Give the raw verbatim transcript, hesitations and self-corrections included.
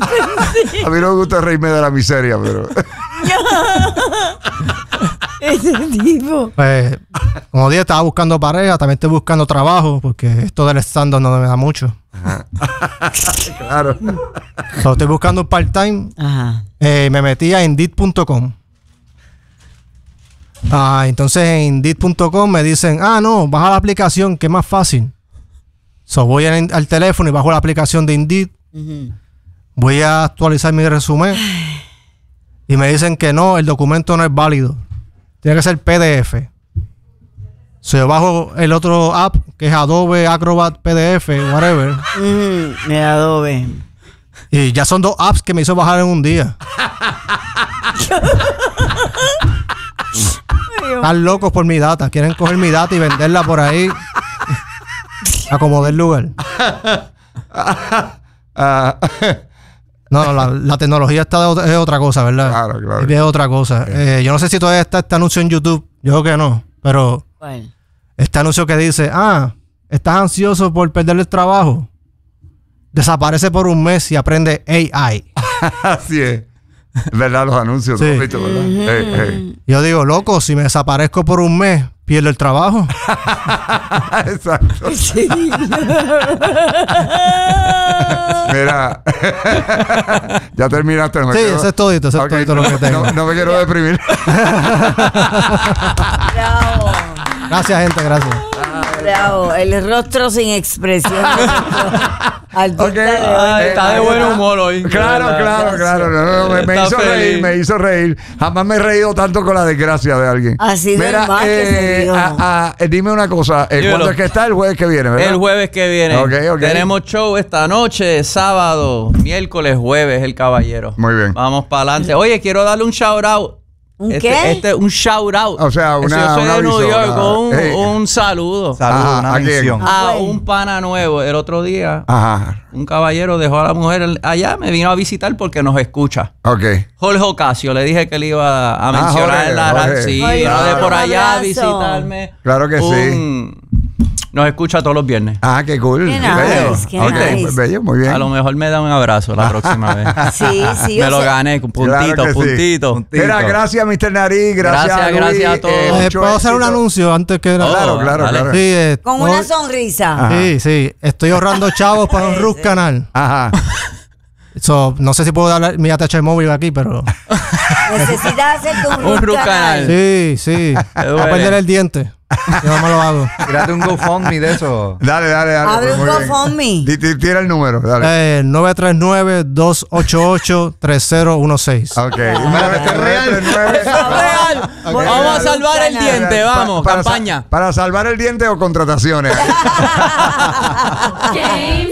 A mí no me gusta reírme de la miseria, pero... Ese tipo. Pues, como dije, estaba buscando pareja, también estoy buscando trabajo, porque esto del stand-up no me da mucho. Claro. So, estoy buscando un part-time. Ajá. Eh, me metí a Indeed punto com. Ah, entonces en Indeed punto com me dicen, ah, no, baja la aplicación, que es más fácil. So, voy al, al teléfono y bajo la aplicación de Indeed. Uh-huh. Voy a actualizar mi resumen. Y me dicen que no, el documento no es válido. Tiene que ser P D F. So, yo bajo el otro app, que es Adobe Acrobat P D F, whatever. Uh-huh. Me Adobe. Y ya son dos apps que me hizo bajar en un día. Están locos por mi data. Quieren coger mi data y venderla por ahí. Acomodar el lugar. No, no, la, la tecnología está de otra, es otra cosa, ¿verdad? Claro, claro. Es otra cosa. Eh, yo no sé si todavía está este anuncio en YouTube. Yo creo que no. Pero ¿Cuál? este anuncio que dice, ah, estás ansioso por perder el trabajo. Desaparece por un mes y aprende A I. Así es. ¿Verdad? Los anuncios. Sí. ¿Lo has visto, verdad? Uh-huh. Hey, hey. Yo digo, loco, si me desaparezco por un mes, pierdo el trabajo. Exacto. Sí. Mira. Ya terminaste. No me Sí, quiero... eso es todito, eso es Okay, todito lo que tengo. No, no me quiero deprimir. Bravo. Gracias, gente, gracias. Bravo. El rostro sin expresión. Artista Ok. de hoy. Ah, está de buen humor hoy. Claro, claro, claro. No, no, me, me Está hizo feliz. reír, me hizo reír. Jamás me he reído tanto con la desgracia de alguien. Así de Mira, más que se eh, dio. a- a- eh, dime una cosa. Eh, Dímelo. ¿Cuándo es que está? El jueves que viene, ¿verdad? El jueves que viene. Ok, ok. Tenemos show esta noche, sábado, miércoles, jueves, el caballero. Muy bien. Vamos para adelante. Oye, quiero darle un shout out. ¿Un este, qué? Este, un shout out. O sea, una- Yo soy un de New aviso, York, una- un, Hey. un saludo Saludos, Ajá, una ¿a quién? mención. Ah, a bueno. un pana nuevo. El otro día, Ajá. un caballero dejó a la mujer allá, me vino a visitar porque nos escucha. Ok. Jorge Ocasio, le dije que le iba a mencionar Jorge, en la Jorge. radio. Sí, Jorge, vino de por un allá a abrazo. visitarme. Claro que Un- Nos escucha todos los viernes. Ah, qué cool. Qué bello. nice, qué Ok, nice. bello, muy bien. A lo mejor me da un abrazo la próxima vez. Sí, sí. Me o lo sea, gané con puntito, Claro que sí. puntito. Puntito. Mira, gracias, mister Nariz. Gracias, Gracias, Luis. gracias a todos. Eh, Eh, mucho ¿Puedo hacer un éxito. anuncio antes que... Oh, Claro, claro, dale. claro. Sí, eh, Con no- una sonrisa. Ajá. sí, sí. Estoy ahorrando chavos para un Rus canal. Ajá. So, no sé si puedo dar mi A T H móvil aquí, pero... Necesitas hacerte un, Un root root canal. canal. Sí, sí. Voy a duele. perder el diente. Yo no me lo hago. Tírate un GoFundMe de eso. Dale, dale, dale. Abre un Muy bien. GoFundMe. Di- di- Tira el número, dale. Eh, nueve tres nueve, dos ocho ocho, tres cero uno seis. Ok. Espérate, ¿es real? Real. Voy a Vamos a dar un salvar el canal. diente, vamos, para, campaña. Para salvar el diente o contrataciones.